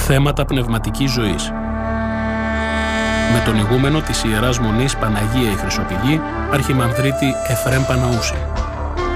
Θέματα πνευματικής ζωής. Με τον ηγούμενο της Ιεράς Μονής Παναγία η Χρυσοπηγή, Αρχιμανδρίτη Εφραίμ Παναούση.